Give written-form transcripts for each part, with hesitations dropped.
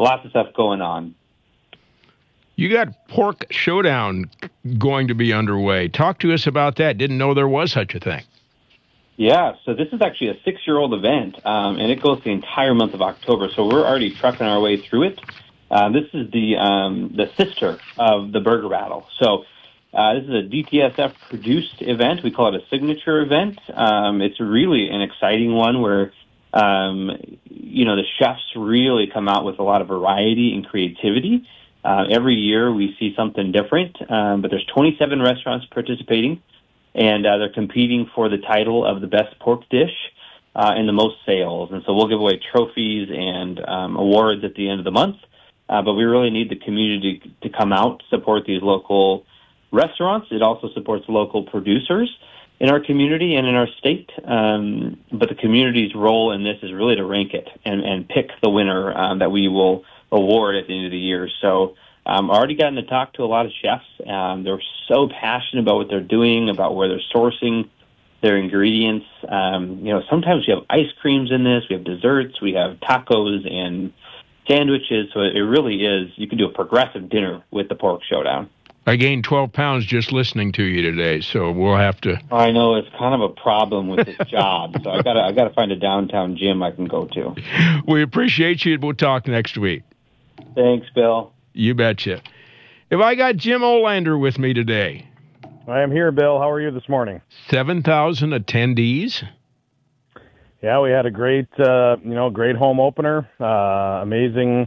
lots of stuff going on. You got Pork Showdown going to be underway. Talk to us about that. Didn't know there was such a thing. Yeah, so this is actually a 6-year-old event, and it goes the entire month of October. So we're already trucking our way through it. This is the sister of the Burger Battle. So this is a DTSF produced event. We call it a signature event. It's really an exciting one where the chefs really come out with a lot of variety and creativity. Every year we see something different, but there's 27 restaurants participating, and they're competing for the title of the best pork dish and the most sales. And so we'll give away trophies and awards at the end of the month, but we really need the community to come out, support these local restaurants. It also supports local producers in our community and in our state, but the community's role in this is really to rank it and pick the winner that we will award at the end of the year. So already gotten to talk to a lot of chefs. They're so passionate about what they're doing, about where they're sourcing their ingredients. Sometimes we have ice creams in this, we have desserts, we have tacos and sandwiches. So it really is, you can do a progressive dinner with the Pork Showdown. I gained 12 pounds just listening to you today, so we'll have to... I know, it's kind of a problem with this job, so I gotta find a downtown gym I can go to. We appreciate you. We'll talk next week. Thanks, Bill. You betcha. Have I got Jim Olander with me today? I am here, Bill. How are you this morning? 7,000 attendees. Yeah, we had a great home opener. Amazing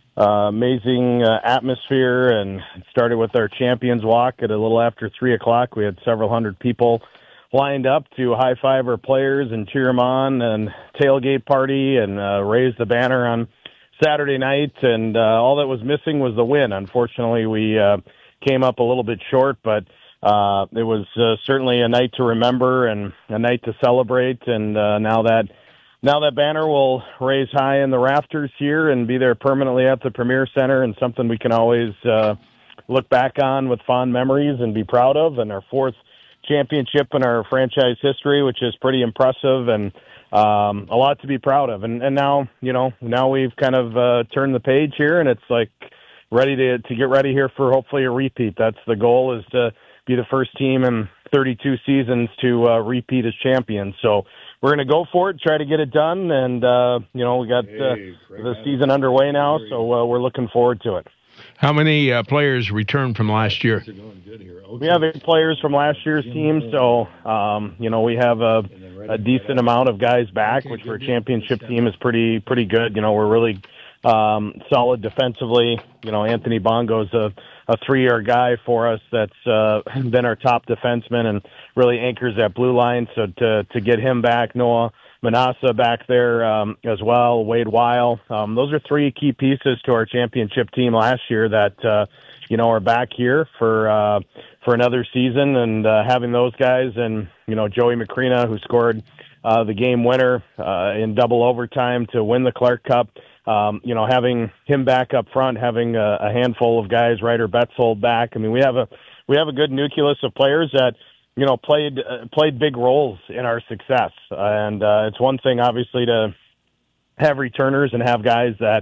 atmosphere, and it started with our Champions Walk at a little after 3:00. We had several hundred people lined up to high-five our players and cheer them on, and tailgate party, and raise the banner on Saturday night. And all that was missing was the win. Unfortunately, we came up a little bit short, but it was certainly a night to remember and a night to celebrate. And now that banner will raise high in the rafters here and be there permanently at the Premier Center, and something we can always look back on with fond memories and be proud of. And our 4th championship in our franchise history, which is pretty impressive, and a lot to be proud of. And now we've kind of turned the page here, and it's like ready to get ready here for hopefully a repeat. That's the goal, is to be the first team in 32 seasons to repeat as champions. So we're going to go for it, try to get it done, and we got the season underway now, so we're looking forward to it. How many players returned from last year? We have 8 players from last year's team, so we have a decent amount of guys back, which for a championship team is pretty good. We're really solid defensively. Anthony Bongo's a 3-year guy for us that's been our top defenseman and really anchors that blue line. So to get him back, Noah Manassa back there as well, Wade Weil. Those are 3 key pieces to our championship team last year that are back here for another season. And having those guys, and Joey Macrina, who scored the game winner in double overtime to win the Clark Cup. Having him back up front, having a handful of guys, Ryder Betzold back. I mean, we have a good nucleus of players that played big roles in our success. And it's one thing, obviously, to have returners and have guys that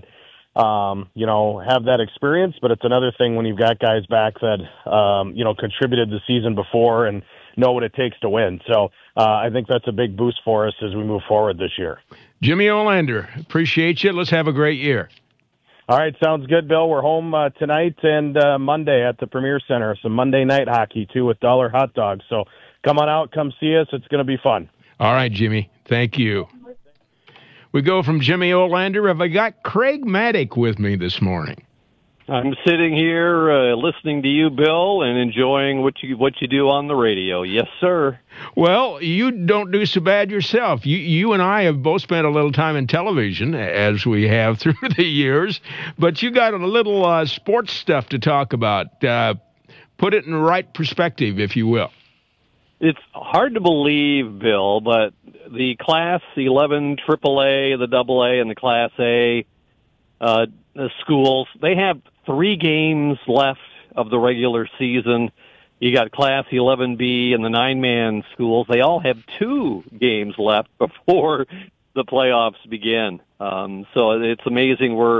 have that experience, but it's another thing when you've got guys back that contributed the season before and know what it takes to win. So I think that's a big boost for us as we move forward this year. Jimmy Olander, appreciate you. Let's have a great year. All right, sounds good, Bill. We're home tonight and Monday at the Premier Center. Some Monday night hockey, too, with dollar hot dogs. So come on out, come see us. It's going to be fun. All right, Jimmy. Thank you. We go from Jimmy Olander. Have I got Craig Maddock with me this morning? I'm sitting here listening to you, Bill, and enjoying what you do on the radio. Yes, sir. Well, you don't do so bad yourself. You and I have both spent a little time in television, as we have through the years, but you got a little sports stuff to talk about. Put it in the right perspective, if you will. It's hard to believe, Bill, but the Class 11 AAA, the AA, and the Class A the schools, they have 3 games left of the regular season. You got Class 11B and the 9-man schools. They all have 2 games left before the playoffs begin. So it's amazing. We're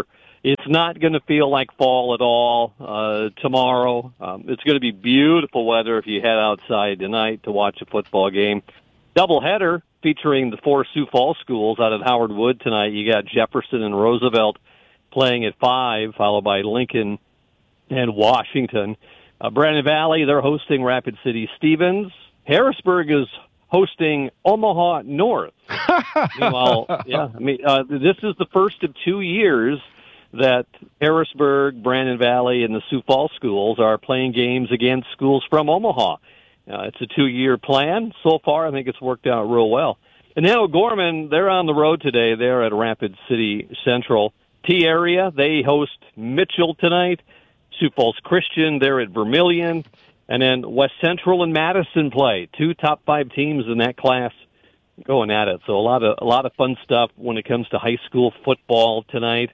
It's not going to feel like fall at all tomorrow. It's going to be beautiful weather if you head outside tonight to watch a football game. Doubleheader featuring the 4 Sioux Falls schools out at Howard Wood tonight. You got Jefferson and Roosevelt playing at 5, followed by Lincoln and Washington. Brandon Valley, they're hosting Rapid City Stevens. Harrisburg is hosting Omaha North. Meanwhile, this is the first of 2 years that Harrisburg, Brandon Valley, and the Sioux Falls schools are playing games against schools from Omaha. It's a 2-year plan. So far, I think it's worked out real well. And now O'Gorman, they're on the road today. They're at Rapid City Central. T-Area, they host Mitchell tonight. Sioux Falls Christian, they're at Vermilion. And then West Central and Madison play. 2 top 5 teams in that class going at it. So a lot of fun stuff when it comes to high school football tonight.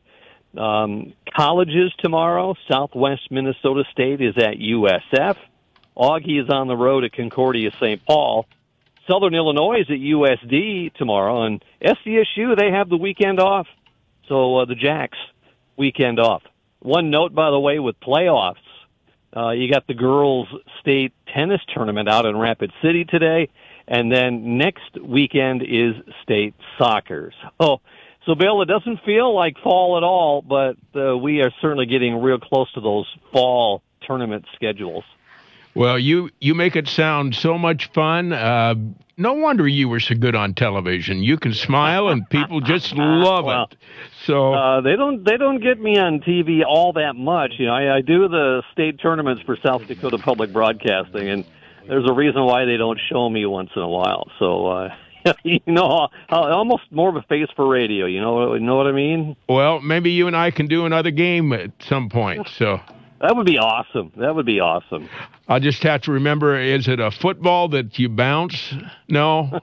Colleges tomorrow. Southwest Minnesota State is at USF. Augie is on the road at Concordia St. Paul. Southern Illinois is at USD tomorrow. And SDSU, they have the weekend off. So the Jacks, weekend off. One note, by the way, with playoffs, you got the girls' state tennis tournament out in Rapid City today, and then next weekend is state soccer. So Bill, it doesn't feel like fall at all, but we are certainly getting real close to those fall tournament schedules. Well, you make it sound so much fun. No wonder you were so good on television. You can smile, and people just love it. So they don't get me on TV all that much. You know, I do the state tournaments for South Dakota Public Broadcasting, and there's a reason why they don't show me once in a while. So you know, almost more of a face for radio. You know what I mean? Well, maybe you and I can do another game at some point. So. That would be awesome. I'll just have to remember, is it a football that you bounce? No?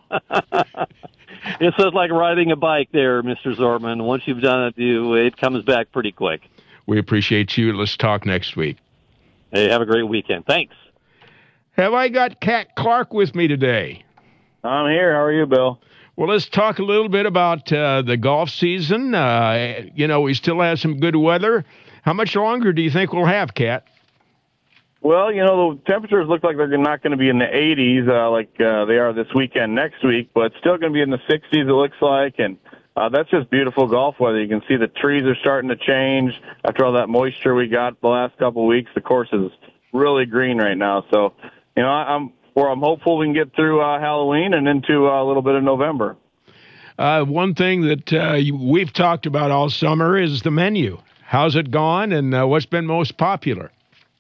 It's just like riding a bike there, Mr. Zortman. Once you've done it, it comes back pretty quick. We appreciate you. Let's talk next week. Hey, have a great weekend. Thanks. Have I got Cat Clark with me today? I'm here. How are you, Bill? Well, let's talk a little bit about the golf season. We still have some good weather. How much longer do you think we'll have, Cat? Well, the temperatures look like they're not going to be in the 80s like they are this weekend next week, but still going to be in the 60s, it looks like. And that's just beautiful golf weather. You can see the trees are starting to change after all that moisture we got the last couple of weeks. The course is really green right now. So, I'm hopeful we can get through Halloween and into a little bit of November. One thing that we've talked about all summer is the menu. How's it gone, and what's been most popular?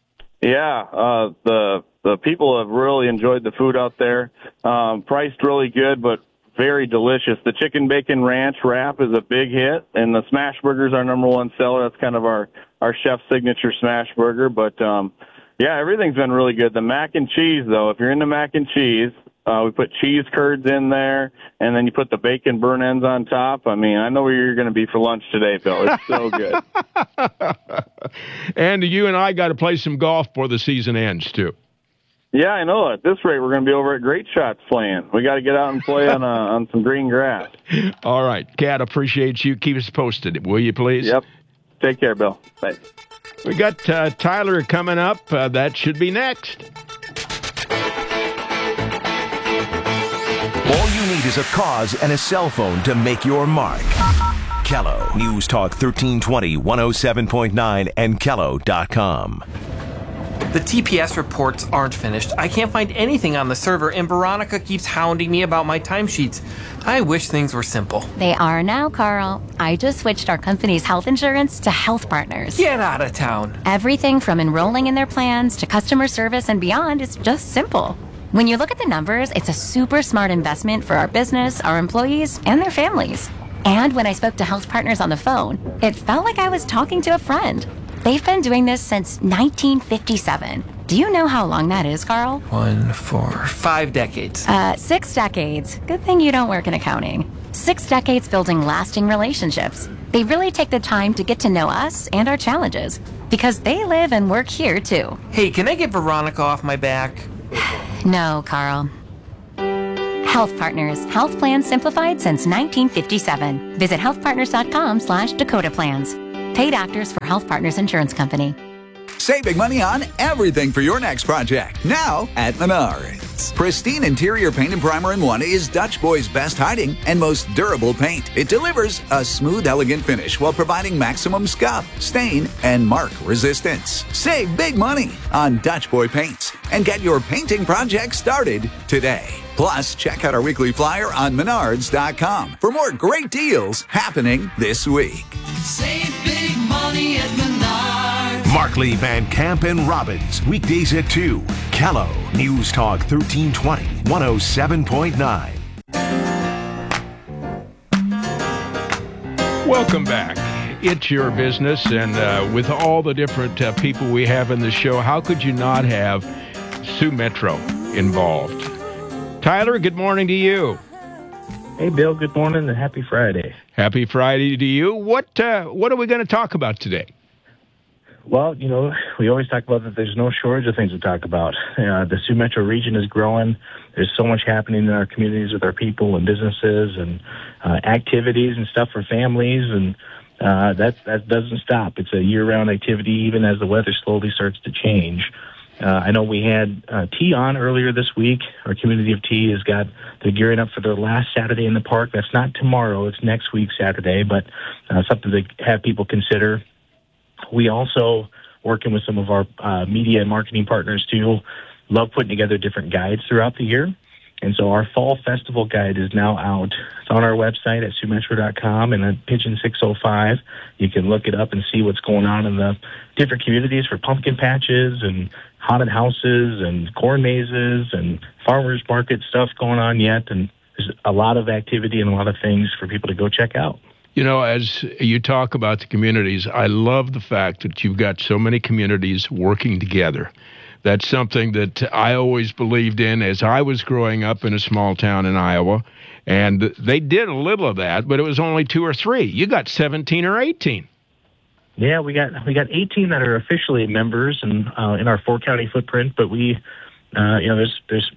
Yeah, the people have really enjoyed the food out there. Priced really good, but very delicious. The chicken bacon ranch wrap is a big hit, and the smash burger is our number one seller. That's kind of our chef's signature smash burger. But everything's been really good. The mac and cheese, though, if you're into mac and cheese, we put cheese curds in there, and then you put the bacon burn ends on top. I mean, I know where you're going to be for lunch today, Bill. It's so good. And you and I got to play some golf before the season ends, too. Yeah, I know. At this rate, we're going to be over at Great Shots playing. We got to get out and play on some green grass. All right. Kat, appreciate you. Keep us posted, will you, please? Yep. Take care, Bill. Bye. We got Tyler coming up. That should be next. All you need is a cause and a cell phone to make your mark. Kello News Talk 1320, 107.9, and Kello.com. The TPS reports aren't finished. I can't find anything on the server, and Veronica keeps hounding me about my timesheets. I wish things were simple. They are now, Carl. I just switched our company's health insurance to Health Partners. Get out of town. Everything from enrolling in their plans to customer service and beyond is just simple. When you look at the numbers, it's a super smart investment for our business, our employees, and their families. And when I spoke to Health Partners on the phone, it felt like I was talking to a friend. They've been doing this since 1957. Do you know how long that is, Carl? 1, 4, 5 decades. 6 decades. Good thing you don't work in accounting. 6 decades building lasting relationships. They really take the time to get to know us and our challenges, because they live and work here, too. Hey, can I get Veronica off my back? No, Carl. Health Partners. Health plans simplified since 1957. Visit healthpartners.com/Dakota Plans. Paid actors for Health Partners Insurance Company. Save big money on everything for your next project. Now at Menards. Pristine interior paint and primer in one is Dutch Boy's best hiding and most durable paint. It delivers a smooth, elegant finish while providing maximum scuff, stain, and mark resistance. Save big money on Dutch Boy paints and get your painting project started today. Plus, check out our weekly flyer on Menards.com for more great deals happening this week. Save big money at Menards. Markley, Van Camp, and Robbins. Weekdays at 2. Callow. News Talk 1320, 107.9. Welcome back. It's your business, and with all the different people we have in the show, how could you not have Sioux Metro involved? Tyler, good morning to you. Hey, Bill, good morning and happy Friday. Happy Friday to you. What are we going to talk about today? Well, you know, we always talk about that there's no shortage of things to talk about. The Sioux Metro region is growing. There's so much happening in our communities with our people and businesses and activities and stuff for families, and that doesn't stop. It's a year-round activity, even as the weather slowly starts to change. I know we had Tea on earlier this week. Our community of Tea they're gearing up for their last Saturday in the park. That's not tomorrow. It's next week Saturday, but something to have people consider. We also, working with some of our media and marketing partners too, love putting together different guides throughout the year. And so our Fall Festival Guide is now out. It's on our website at SiouxMetro.com and at Pigeon 605. You can look it up and see what's going on in the different communities for pumpkin patches and haunted houses and corn mazes and farmers market stuff going on yet. And there's a lot of activity and a lot of things for people to go check out. You know, as you talk about the communities, I love the fact that you've got so many communities working together. That's something that I always believed in as I was growing up in a small town in Iowa. And they did a little of that, but it was only 2 or 3. You got 17 or 18. Yeah, we got 18 that are officially members and in our 4-county footprint. But we have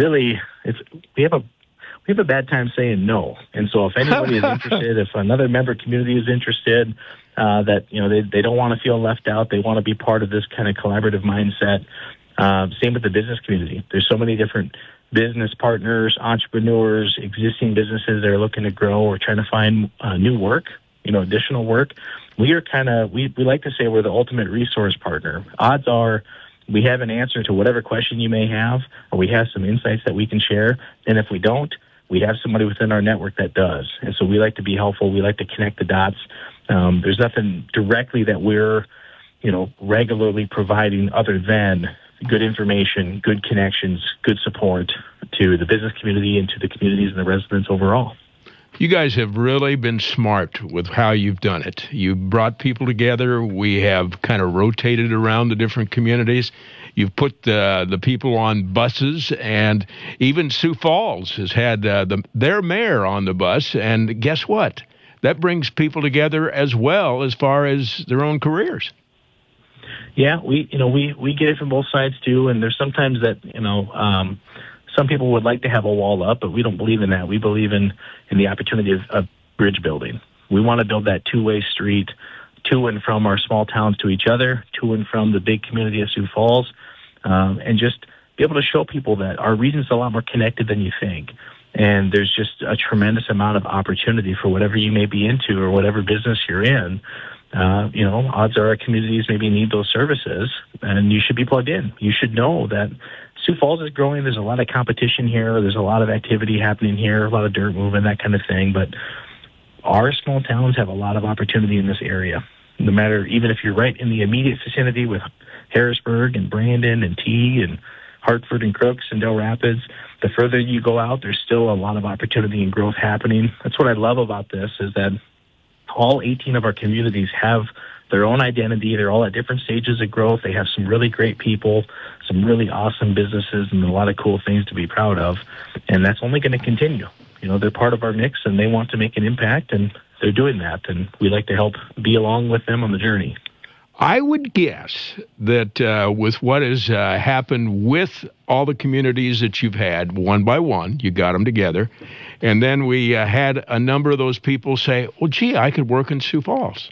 a bad time saying no. And so if anybody is interested, if another member community is interested, they don't want to feel left out, they want to be part of this kind of collaborative mindset. Same with the business community. There's so many different business partners, entrepreneurs, existing businesses that are looking to grow or trying to find new work, additional work. We like to say we're the ultimate resource partner. Odds are we have an answer to whatever question you may have, or we have some insights that we can share. And if we don't, we have somebody within our network that does. And so we like to be helpful. We like to connect the dots. There's nothing directly that we're, regularly providing other than good information, good connections, good support to the business community and to the communities and the residents overall. You guys have really been smart with how you've done it. You brought people together. We have kind of rotated around the different communities. You've put the people on buses, and even Sioux Falls has had their mayor on the bus. And guess what? That brings people together as well as far as their own careers. Yeah, we get it from both sides too. And there's sometimes that some people would like to have a wall up, but we don't believe in that. We believe in the opportunity of bridge building. We want to build that two-way street to and from our small towns to each other, to and from the big community of Sioux Falls, and just be able to show people that our region's a lot more connected than you think. And there's just a tremendous amount of opportunity for whatever you may be into or whatever business you're in. Odds are our communities maybe need those services, and you should be plugged in. You should know that Sioux Falls is growing. There's a lot of competition here. There's a lot of activity happening here, a lot of dirt moving, that kind of thing. But our small towns have a lot of opportunity in this area. No matter, even if you're right in the immediate vicinity with Harrisburg and Brandon and Tea and Hartford and Crooks and Del Rapids, the further you go out, there's still a lot of opportunity and growth happening. That's what I love about this, is that all 18 of our communities have their own identity. They're all at different stages of growth. They have some really great people, some really awesome businesses, and a lot of cool things to be proud of. And that's only going to continue. They're part of our mix, and they want to make an impact, and they're doing that. And we like to help be along with them on the journey. I would guess that with what has happened with all the communities that you've had, one by one, you got them together, and then we had a number of those people say, well, gee, I could work in Sioux Falls.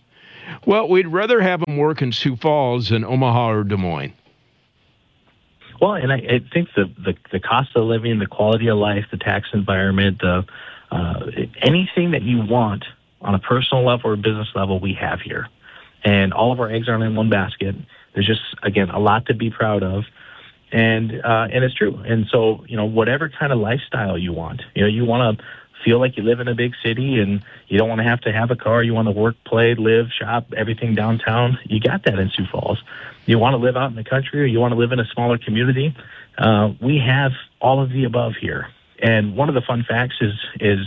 Well, we'd rather have them work in Sioux Falls than Omaha or Des Moines. Well, and I think the cost of living, the quality of life, the tax environment, anything that you want on a personal level or business level, we have here. And all of our eggs aren't in one basket. There's just, again, a lot to be proud of. And it's true. And so, whatever kind of lifestyle you want, you want to feel like you live in a big city and you don't want to have a car. You want to work, play, live, shop, everything downtown. You got that in Sioux Falls. You want to live out in the country or you want to live in a smaller community. We have all of the above here. And one of the fun facts is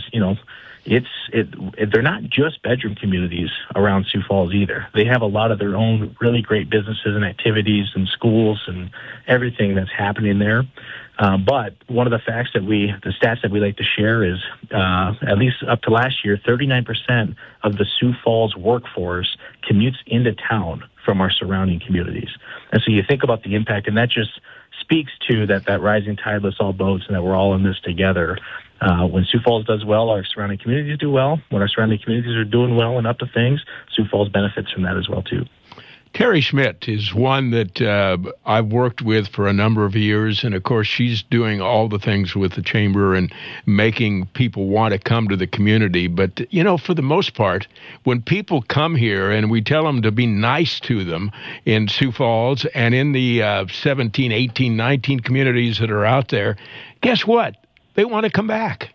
they're not just bedroom communities around Sioux Falls either. They have a lot of their own really great businesses and activities and schools and everything that's happening there. But one of the stats that we like to share is, at least up to last year, 39% of the Sioux Falls workforce commutes into town from our surrounding communities. And so you think about the impact, and that just speaks to that rising tide lifts all boats and that we're all in this together. When Sioux Falls does well, our surrounding communities do well. When our surrounding communities are doing well and up to things, Sioux Falls benefits from that as well, too. Terry Schmidt is one that I've worked with for a number of years, and of course she's doing all the things with the chamber and making people want to come to the community. But, for the most part, when people come here and we tell them to be nice to them in Sioux Falls and in the 17, 18, 19 communities that are out there, guess what? They want to come back.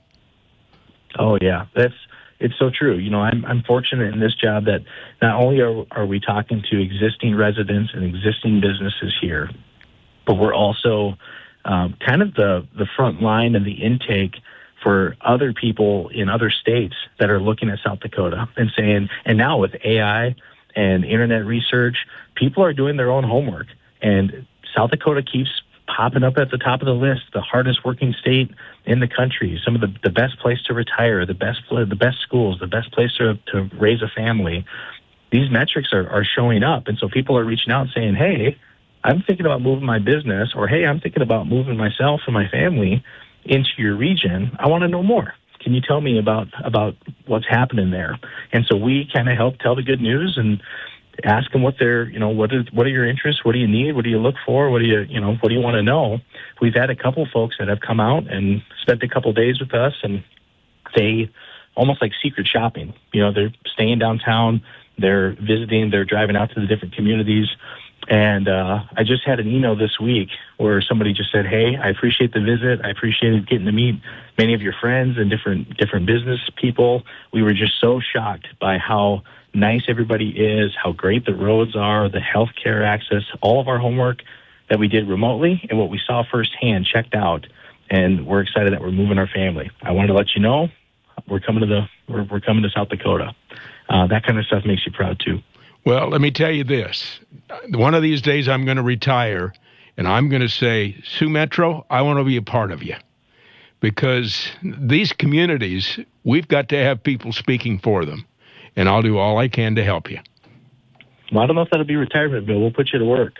Oh, yeah. It's so true. I'm fortunate in this job that not only are we talking to existing residents and existing businesses here, but we're also kind of the front line and the intake for other people in other states that are looking at South Dakota and saying, and now with AI and internet research, people are doing their own homework. And South Dakota keeps popping up at the top of the list, the hardest working state in the country, some of the best place to retire, the best schools, the best place to raise a family. These metrics are showing up. And so people are reaching out saying, hey, I'm thinking about moving my business, or hey, I'm thinking about moving myself and my family into your region. I want to know more. Can you tell me about what's happening there? And so we kind of help tell the good news and ask them what they're, what are your interests? What do you need? What do you look for? What do you want to know? We've had a couple folks that have come out and spent a couple days with us, and they almost like secret shopping. They're staying downtown, they're visiting, they're driving out to the different communities. And I just had an email this week where somebody just said, hey, I appreciate the visit. I appreciated getting to meet many of your friends and different business people. We were just so shocked by how nice everybody is, how great the roads are, the healthcare access, all of our homework that we did remotely and what we saw firsthand checked out. And we're excited that we're moving our family. I wanted to let you know we're coming to South Dakota. That kind of stuff makes you proud too. Well, let me tell you this. One of these days I'm going to retire and I'm going to say, Sioux Metro, I want to be a part of you. Because these communities, we've got to have people speaking for them. And I'll do all I can to help you. Well, I don't know if that'll be retirement, Bill. We'll put you to work.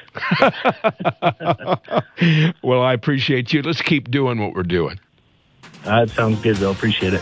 Well, I appreciate you. Let's keep doing what we're doing. That sounds good, Bill. Appreciate it.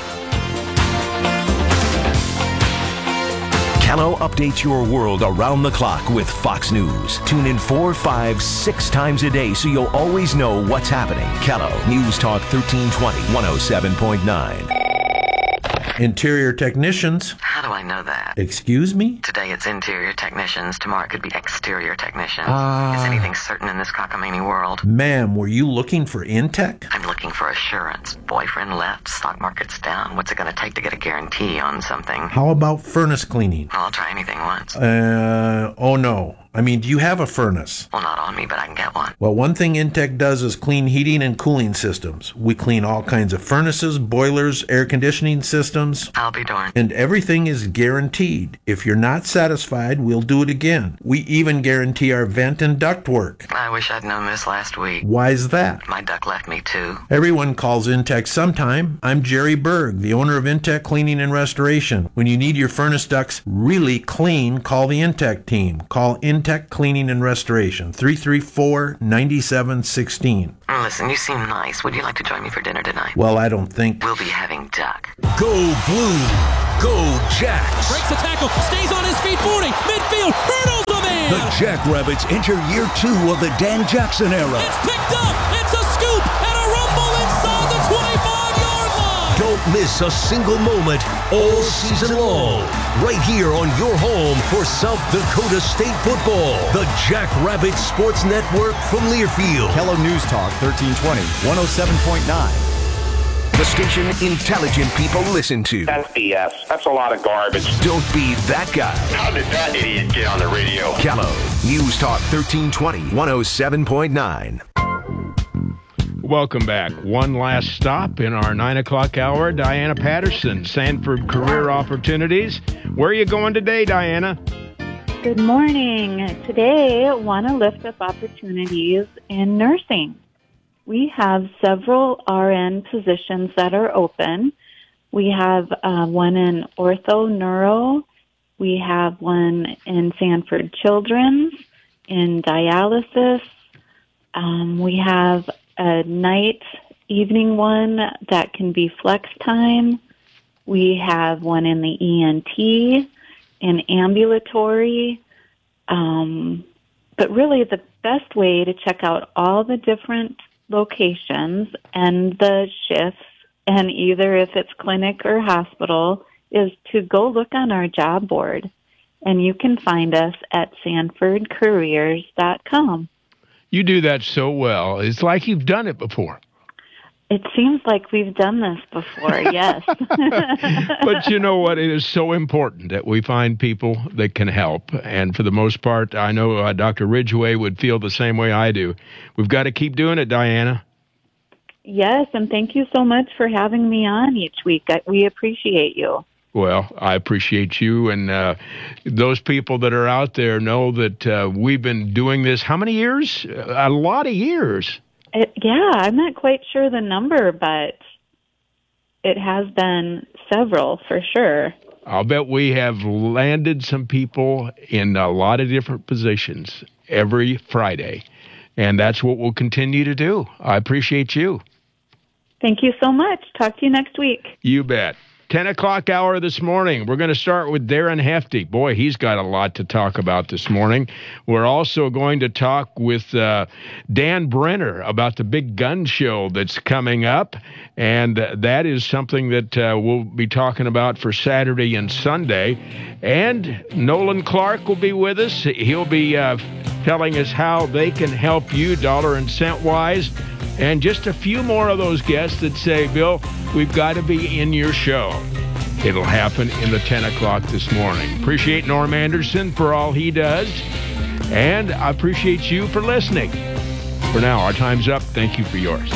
Kello updates your world around the clock with Fox News. Tune in 4, 5, 6 times a day so you'll always know what's happening. Kello, News Talk 1320, 107.9. Interior technicians. How do I know that? Excuse me? Today it's interior technicians. Tomorrow it could be exterior technicians. Is anything certain in this cockamamie world? Ma'am, were you looking for Intech? I'm looking for assurance. Boyfriend left, stock market's down. What's it going to take to get a guarantee on something? How about furnace cleaning? I'll try anything once. Oh no. I mean, do you have a furnace? Well, not on me, but I can get one. Well, one thing Intech does is clean heating and cooling systems. We clean all kinds of furnaces, boilers, air conditioning systems. I'll be darned. And everything is guaranteed. If you're not satisfied, we'll do it again. We even guarantee our vent and duct work. I wish I'd known this last week. Why's that? My duck left me too. Everyone calls Intech sometime. I'm Jerry Berg, the owner of Intech Cleaning and Restoration. When you need your furnace ducts really clean, call the Intech team. Call Intech Tech Cleaning and Restoration, 334-9716. Listen, you seem nice. Would you like to join me for dinner tonight? Well, I don't think... We'll be having duck. Go Blue. Go Jacks. Breaks the tackle. Stays on his feet. 40. Midfield. Hurdles the man. The Jackrabbits enter year 2 of the Dan Jackson era. It's picked up. It's a scoop and a rumble inside the 25-yard line. Don't miss a single moment all season long. Right here on your home for South Dakota State football. The Jackrabbit Sports Network from Learfield. Hello News Talk 1320, 107.9. The station intelligent people listen to. That's BS. That's a lot of garbage. Don't be that guy. How did that idiot get on the radio? Kello, News Talk 1320, 107.9. Welcome back. One last stop in our 9 o'clock hour. Diana Patterson, Sanford Career Opportunities. Where are you going today, Diana? Good morning. Today, I want to lift up opportunities in nursing. We have several RN positions that are open. We have one in ortho neuro. We have one in Sanford Children's, in dialysis. We have a night, evening one that can be flex time. We have one in the ENT, in ambulatory. But really the best way to check out all the different locations and the shifts, and either if it's clinic or hospital, is to go look on our job board. And you can find us at sanfordcareers.com. You do that so well. It's like you've done it before. It seems like we've done this before, yes. But you know what? It is so important that we find people that can help. And for the most part, I know Dr. Ridgway would feel the same way I do. We've got to keep doing it, Diana. Yes, and thank you so much for having me on each week. We appreciate you. Well, I appreciate you, and those people that are out there know that we've been doing this how many years? A lot of years. Yeah, I'm not quite sure the number, but it has been several for sure. I'll bet we have landed some people in a lot of different positions every Friday, and that's what we'll continue to do. I appreciate you. Thank you so much. Talk to you next week. You bet. 10 o'clock hour this morning. We're going to start with Darren Hefty. Boy, he's got a lot to talk about this morning. We're also going to talk with Dan Brenner about the big gun show that's coming up. And that is something that we'll be talking about for Saturday and Sunday. And Nolan Clark will be with us. He'll be telling us how they can help you dollar and cent wise. And just a few more of those guests that say, Bill, we've got to be in your show. It'll happen in the 10 o'clock this morning. Appreciate Norm Anderson for all he does. And I appreciate you for listening. For now, our time's up. Thank you for yours.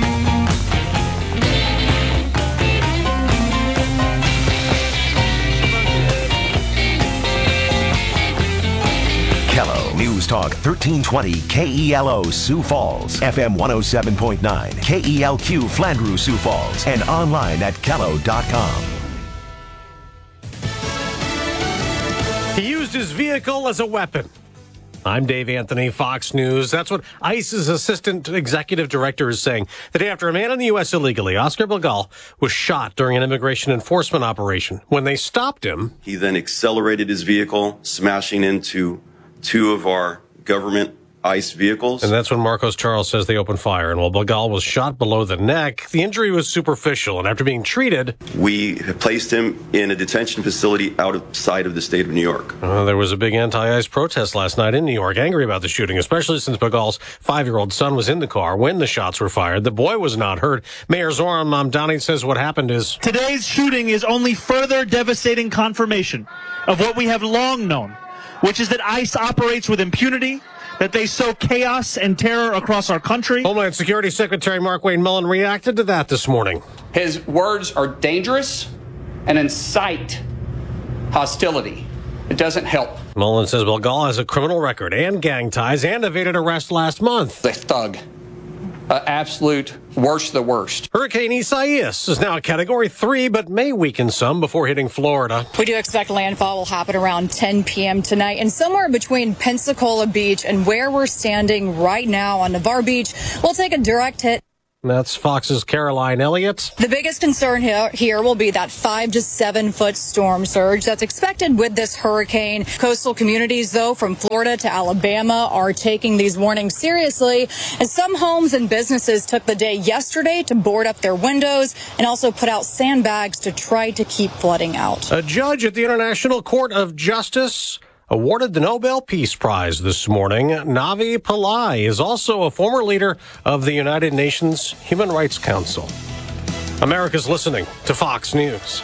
Kello News Talk 1320 KELO Sioux Falls, FM 107.9, KELQ Flandreau Sioux Falls, and online at kello.com. He used his vehicle as a weapon. I'm Dave Anthony, Fox News. That's what ICE's assistant executive director is saying. The day after a man in the U.S. illegally, Oscar Bilgal, was shot during an immigration enforcement operation. When they stopped him, he then accelerated his vehicle, smashing into two of our government ICE vehicles. And that's when Marcos Charles says they opened fire. And while Bilgal was shot below the neck, the injury was superficial. And after being treated, we placed him in a detention facility outside of the state of New York. There was a big anti-ICE protest last night in New York, angry about the shooting, especially since Bilgal's 5-year-old son was in the car when the shots were fired. The boy was not hurt. Mayor Zoran Mamdani says what happened is... Today's shooting is only further devastating confirmation of what we have long known, which is that ICE operates with impunity, that they sow chaos and terror across our country. Homeland Security Secretary Mark-Wayne Mullen reacted to that this morning. His words are dangerous and incite hostility. It doesn't help. Mullen says Bilgal has a criminal record and gang ties and evaded arrest last month. A thug. absolute worst of the worst. Hurricane Isaias is now a Category 3, but may weaken some before hitting Florida. We do expect landfall will happen around 10 p.m. tonight, and somewhere between Pensacola Beach and where we're standing right now on Navarre Beach, we'll take a direct hit. That's Fox's Caroline Elliott. The biggest concern here will be that 5 to 7 foot storm surge that's expected with this hurricane. Coastal communities, though, from Florida to Alabama are taking these warnings seriously, as some homes and businesses took the day yesterday to board up their windows and also put out sandbags to try to keep flooding out. A judge at the International Court of Justice awarded the Nobel Peace Prize this morning. Navi Pillai is also a former leader of the United Nations Human Rights Council. America's listening to Fox News.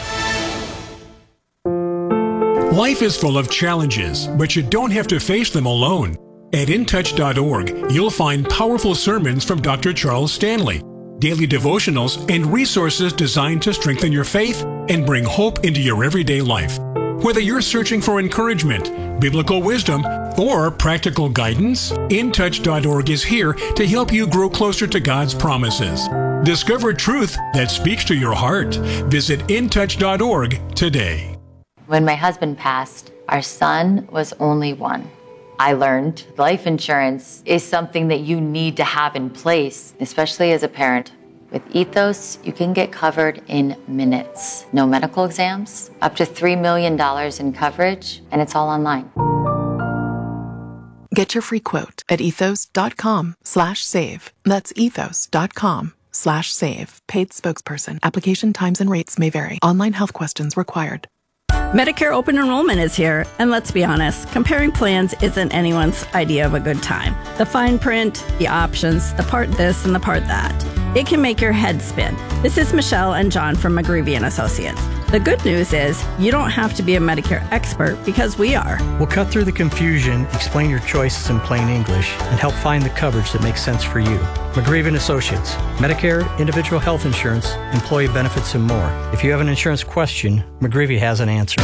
Life is full of challenges, but you don't have to face them alone. At intouch.org, you'll find powerful sermons from Dr. Charles Stanley, daily devotionals, and resources designed to strengthen your faith and bring hope into your everyday life. Whether you're searching for encouragement, biblical wisdom, or practical guidance, InTouch.org is here to help you grow closer to God's promises. Discover truth that speaks to your heart. Visit InTouch.org today. When my husband passed, our son was only 1. I learned life insurance is something that you need to have in place, especially as a parent. With Ethos, you can get covered in minutes. No medical exams, up to $3 million in coverage, and it's all online. Get your free quote at ethos.com/save. That's ethos.com/save. Paid spokesperson. Application times and rates may vary. Online health questions required. Medicare open enrollment is here, and let's be honest, comparing plans isn't anyone's idea of a good time. The fine print, the options, the part this and the part that. It can make your head spin. This is Michelle and John from McGreevy & Associates. The good news is you don't have to be a Medicare expert because we are. We'll cut through the confusion, explain your choices in plain English, and help find the coverage that makes sense for you. McGreevy & Associates. Medicare, individual health insurance, employee benefits, and more. If you have an insurance question, McGreevy has an answer.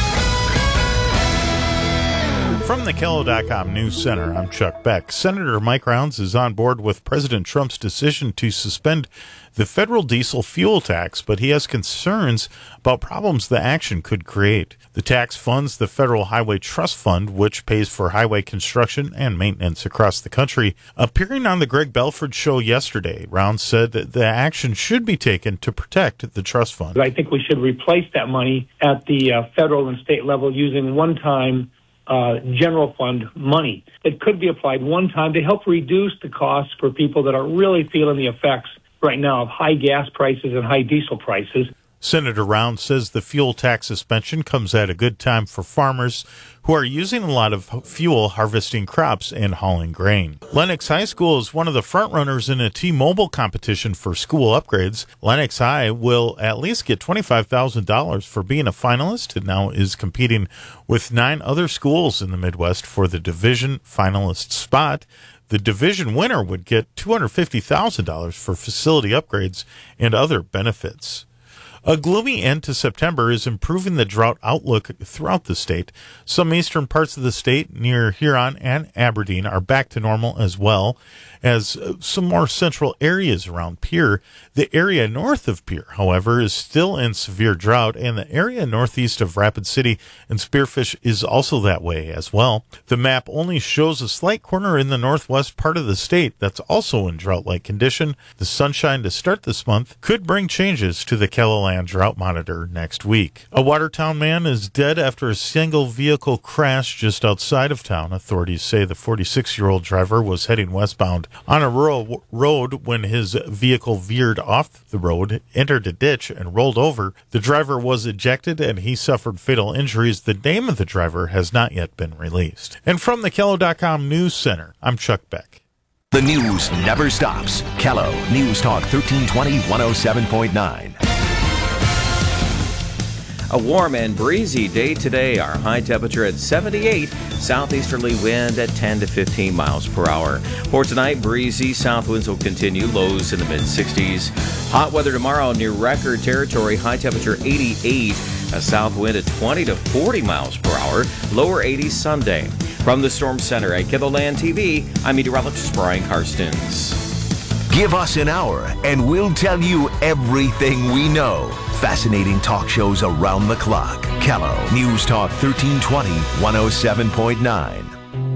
From the Kello.com News Center, I'm Chuck Beck. Senator Mike Rounds is on board with President Trump's decision to suspend the federal diesel fuel tax, but he has concerns about problems the action could create. The tax funds the Federal Highway Trust Fund, which pays for highway construction and maintenance across the country. Appearing on the Greg Belford Show yesterday, Rounds said that the action should be taken to protect the trust fund. I think we should replace that money at the federal and state level using one-time general fund money. It could be applied one time to help reduce the costs for people that are really feeling the effects right now of high gas prices and high diesel prices. Senator Rounds says the fuel tax suspension comes at a good time for farmers who are using a lot of fuel harvesting crops and hauling grain. Lenox High School is one of the frontrunners in a T-Mobile competition for school upgrades. Lenox High will at least get $25,000 for being a finalist and now is competing with 9 other schools in the Midwest for the division finalist spot. The division winner would get $250,000 for facility upgrades and other benefits. A gloomy end to September is improving the drought outlook throughout the state. Some eastern parts of the state near Huron and Aberdeen are back to normal, as well as some more central areas around Pierre. The area north of Pierre, however, is still in severe drought, and the area northeast of Rapid City and Spearfish is also that way as well. The map only shows a slight corner in the northwest part of the state that's also in drought-like condition. The sunshine to start this month could bring changes to the KELOLAND Drought Monitor next week. A Watertown man is dead after a single vehicle crash just outside of town. Authorities say the 46-year-old driver was heading westbound on a rural road when his vehicle veered off the road, entered a ditch, and rolled over. The driver was ejected and he suffered fatal injuries. The name of the driver has not yet been released. And from the Kello.com News Center, I'm Chuck Beck. The news never stops. Kello News Talk 1320 107.9. A warm and breezy day today. Our high temperature at 78, southeasterly wind at 10 to 15 miles per hour. For tonight, breezy south winds will continue, lows in the mid-60s. Hot weather tomorrow near record territory, high temperature 88, a south wind at 20 to 40 miles per hour, lower 80s Sunday. From the Storm Center at KELOLAND TV, I'm meteorologist Brian Karstens. Give us an hour and we'll tell you everything we know. Fascinating talk shows around the clock. Kello, News Talk 1320, 107.9.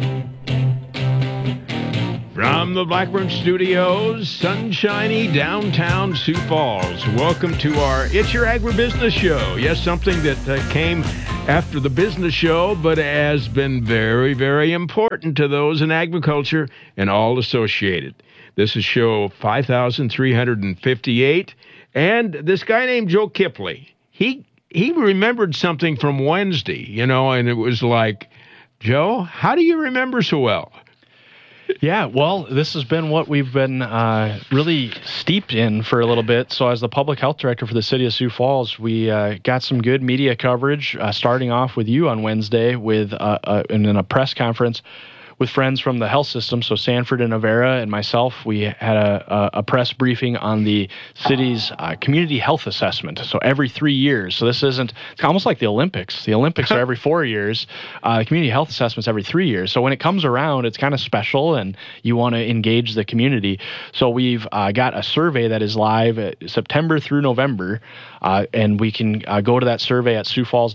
From the Blackburn Studios, sunshiny downtown Sioux Falls. Welcome to our It's Your Agribusiness Show. Yes, something that came after the business show, but has been very, very important to those in agriculture and all associated. This is show 5,358, and this guy named Joe Kipley, he remembered something from Wednesday, and it was like, Joe, how do you remember so well? Yeah, well, this has been what we've been really steeped in for a little bit. So as the public health director for the city of Sioux Falls, we got some good media coverage, starting off with you on Wednesday in a press conference with friends from the health system. So Sanford and Avera and myself, we had a press briefing on the city's community health assessment. So every 3 years. So it's almost like the Olympics. The Olympics are every 4 years. The community health assessment's every 3 years. So when it comes around, it's kind of special and you want to engage the community. So we've got a survey that is live September through November. And we can go to that survey at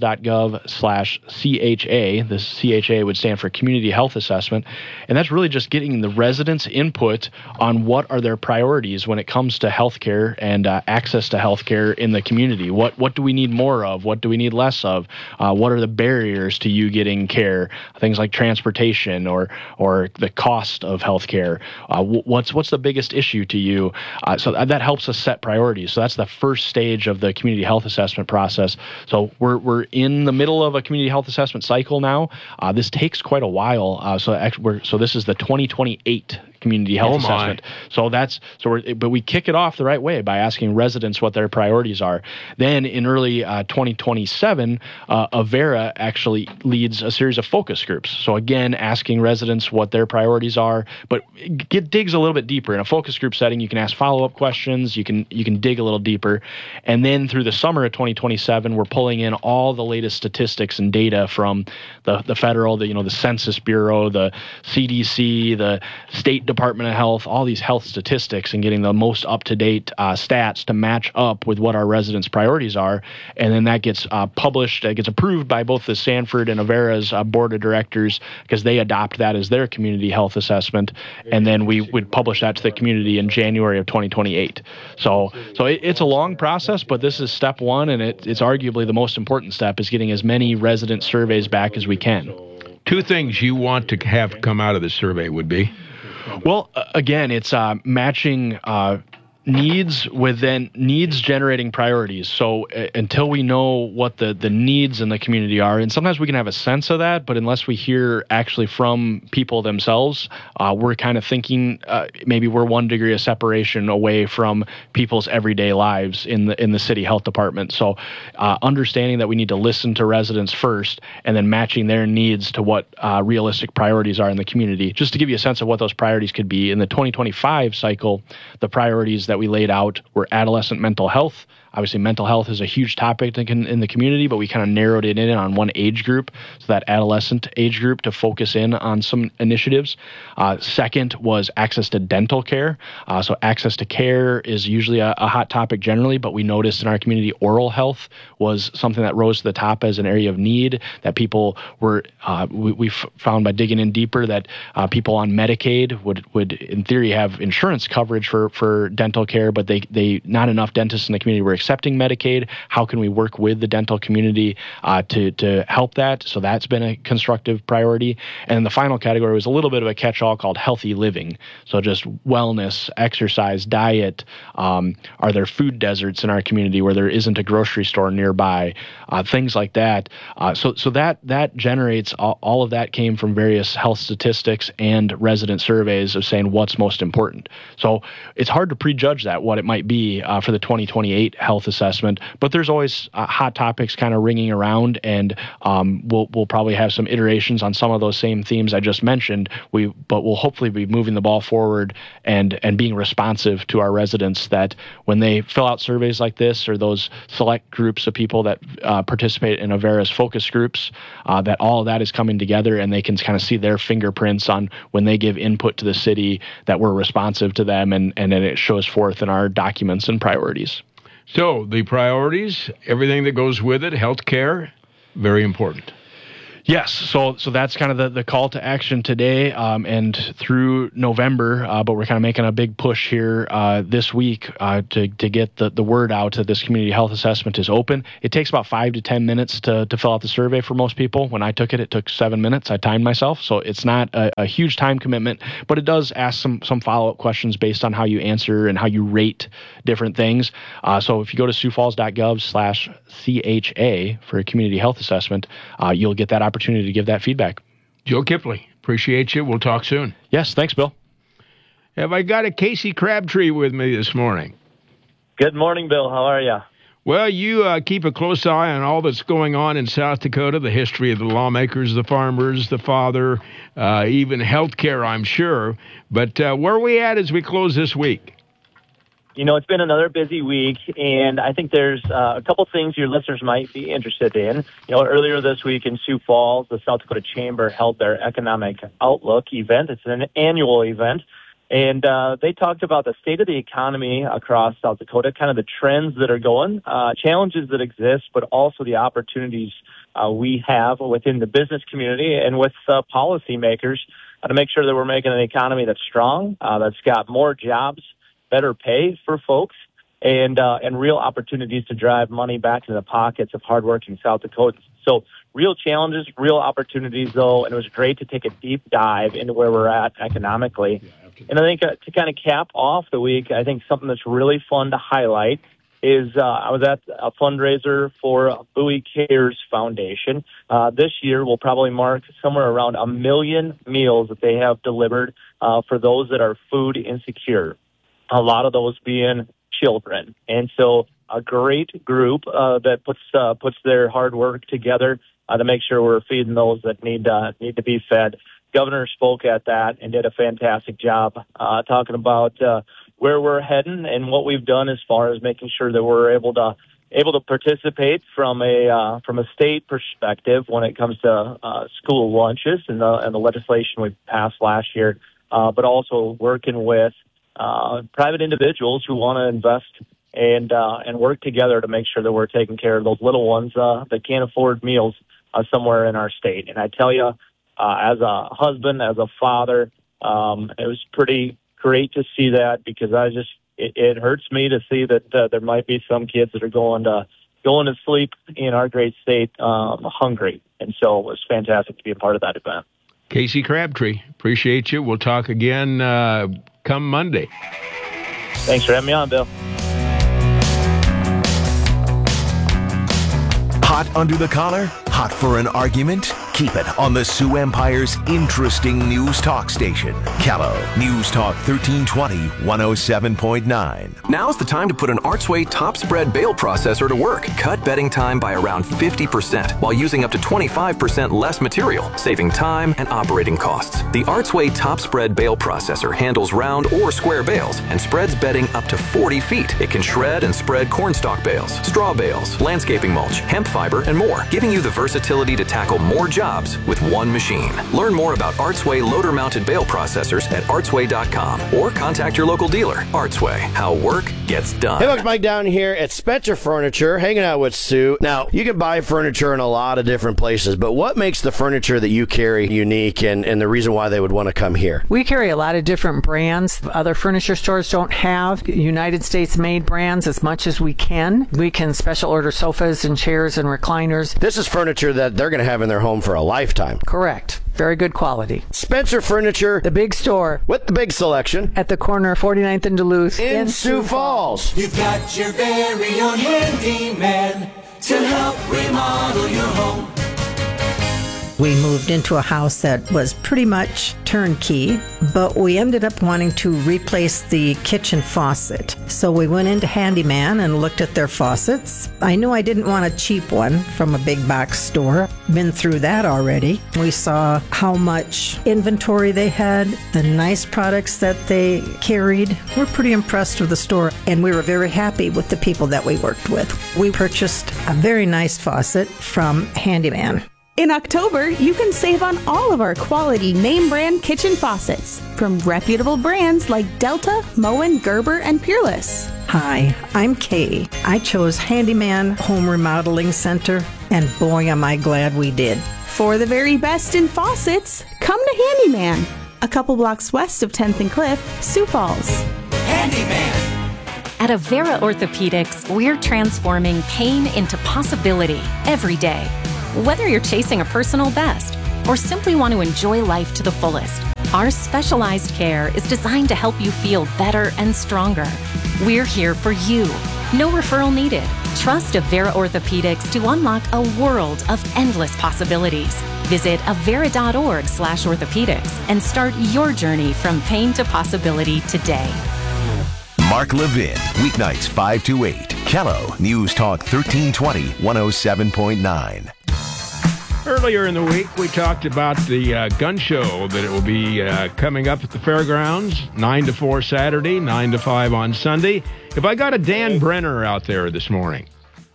siouxfalls.gov/CHA. This CHA would stand for Community Health Assessment. And that's really just getting the residents' input on what are their priorities when it comes to healthcare and access to healthcare in the community. What do we need more of? What do we need less of? What are the barriers to you getting care? Things like transportation or the cost of healthcare. What's the biggest issue to you? So that helps us set priorities. So that's the first stage of the community health assessment process. So we're in the middle of a community health assessment cycle now. This takes quite a while. So this is the 2028 community health assessment. But we kick it off the right way by asking residents what their priorities are. Then in early 2027, Avera actually leads a series of focus groups. So again, asking residents what their priorities are, but digs a little bit deeper. In a focus group setting, you can ask follow-up questions. You can dig a little deeper, and then through the summer of 2027, we're pulling in all the latest statistics and data from the federal, the Census Bureau, the CDC, the State Department of Health, all these health statistics, and getting the most up-to-date stats to match up with what our residents' priorities are. And then that gets published, gets approved by both the Sanford and Avera's board of directors, because they adopt that as their community health assessment. And then we would publish that to the community in January of 2028. So it's a long process, but this is step one, and it's arguably the most important step, is getting as many resident surveys back as we can. Two things you want to have come out of the survey would be? Well, again, it's matching needs with then needs generating priorities. So until we know what the needs in the community are, and sometimes we can have a sense of that, but unless we hear actually from people themselves, we're kind of thinking maybe we're 1 degree of separation away from people's everyday lives in the city health department. So understanding that we need to listen to residents first and then matching their needs to what realistic priorities are in the community. Just to give you a sense of what those priorities could be, in the 2025 cycle, the priorities that we laid out were adolescent mental health. Obviously, mental health is a huge topic in the community, but we kind of narrowed it in on one age group, so that adolescent age group, to focus in on some initiatives. Second was access to dental care. So access to care is usually a hot topic generally, but we noticed in our community oral health was something that rose to the top as an area of need, that people were, we found by digging in deeper that people on Medicaid would in theory have insurance coverage for dental care, but they not enough dentists in the community were accepting Medicaid. How can we work with the dental community to help that? So that's been a constructive priority. And the final category was a little bit of a catch-all called healthy living. So just wellness, exercise, diet. Are there food deserts in our community where there isn't a grocery store nearby? Things like that. So that generates all of that came from various health statistics and resident surveys of saying what's most important. So it's hard to prejudge that, what it might be for the 2028 health health assessment. But there's always hot topics kind of ringing around, and we'll probably have some iterations on some of those same themes I just mentioned. But we'll hopefully be moving the ball forward and being responsive to our residents, that when they fill out surveys like this, or those select groups of people that participate in Avera's focus groups, that all of that is coming together, and they can kind of see their fingerprints on when they give input to the city, that we're responsive to them, and then it shows forth in our documents and priorities. So the priorities, everything that goes with it, healthcare, very important. Yes, so that's kind of the call to action today and through November, but we're kind of making a big push here this week to get the word out that this community health assessment is open. It takes about 5 to 10 minutes to fill out the survey for most people. When I took it, it took 7 minutes. I timed myself, so it's not a huge time commitment, but it does ask some follow-up questions based on how you answer and how you rate different things. So if you go to siouxfalls.gov/CHA for a community health assessment, you'll get that opportunity to give that feedback. Joe Kipley, appreciate you. We'll talk soon. Yes, thanks, Bill. Have I got a Casey Crabtree with me this morning? Good morning, Bill. How are you? Well, you keep a close eye on all that's going on in South Dakota, the history of the lawmakers, the farmers, the father, even healthcare, I'm sure. But where are we at as we close this week? You know, it's been another busy week, and I think there's a couple things your listeners might be interested in. You know, earlier this week in Sioux Falls, the South Dakota Chamber held their Economic Outlook event. It's an annual event, and they talked about the state of the economy across South Dakota, kind of the trends that are going, challenges that exist, but also the opportunities we have within the business community and with policymakers to make sure that we're making an economy that's strong, that's got more jobs, better pay for folks, and real opportunities to drive money back into the pockets of hardworking South Dakotans. So real challenges, real opportunities, though, and it was great to take a deep dive into where we're at economically. And I think to kind of cap off the week, I think something that's really fun to highlight is I was at a fundraiser for Bowie Cares Foundation. This year will probably mark somewhere around 1 million meals that they have delivered for those that are food insecure. A lot of those being children. And so a great group that puts their hard work together to make sure we're feeding those that need to be fed. Governor spoke at that and did a fantastic job talking about where we're heading and what we've done as far as making sure that we're able to participate from a state perspective when it comes to school lunches and the legislation we passed last year, but also working with private individuals who want to invest and work together to make sure that we're taking care of those little ones that can't afford meals somewhere in our state. And I tell you, as a husband, as a father, it was pretty great to see that, because it hurts me to see that there might be some kids that are going to sleep in our great state hungry. And so it was fantastic to be a part of that event. Casey Crabtree, appreciate you. We'll talk again come Monday. Thanks for having me on, Bill. Hot under the collar? Hot for an argument? Keep it on the Sioux Empire's interesting news talk station. Callow News Talk 1320, 107.9. Now's the time to put an Archway top spread bale processor to work. Cut bedding time by around 50% while using up to 25% less material, saving time and operating costs. The Archway top spread bale processor handles round or square bales and spreads bedding up to 40 feet. It can shred and spread cornstalk bales, straw bales, landscaping mulch, hemp fiber, and more, giving you the versatility to tackle more jobs with one machine. Learn more about Archway loader-mounted bale processors at archway.com or contact your local dealer. Archway, how work gets done. Hey folks, Mike down here at Spencer Furniture, hanging out with Sue. Now, you can buy furniture in a lot of different places, but what makes the furniture that you carry unique and the reason why they would want to come here? We carry a lot of different brands. Other furniture stores don't have United States-made brands as much as we can. We can special order sofas and chairs and recliners. This is furniture that they're going to have in their home for a lifetime. Correct. Very good quality. Spencer Furniture, the big store with the big selection at the corner of 49th and Duluth in Sioux Falls. You've got your very own handyman to help remodel your home. We moved into a house that was pretty much turnkey, but we ended up wanting to replace the kitchen faucet. So we went into Handyman and looked at their faucets. I knew I didn't want a cheap one from a big box store. Been through that already. We saw how much inventory they had, the nice products that they carried. We're pretty impressed with the store, and we were very happy with the people that we worked with. We purchased a very nice faucet from Handyman. In October, you can save on all of our quality name brand kitchen faucets from reputable brands like Delta, Moen, Gerber, and Peerless. Hi, I'm Kay. I chose Handyman Home Remodeling Center, and boy, am I glad we did. For the very best in faucets, come to Handyman, a couple blocks west of 10th and Cliff, Sioux Falls. Handyman! At Avera Orthopedics, we're transforming pain into possibility every day. Whether you're chasing a personal best or simply want to enjoy life to the fullest, our specialized care is designed to help you feel better and stronger. We're here for you. No referral needed. Trust Avera Orthopedics to unlock a world of endless possibilities. Visit avera.org/orthopedics and start your journey from pain to possibility today. Mark Levin, weeknights 5 to 8. Kello, News Talk 1320, 107.9. Earlier in the week, we talked about the gun show that it will be coming up at the fairgrounds, 9 to 4 Saturday, 9 to 5 on Sunday. Have I got a Dan Brenner out there this morning?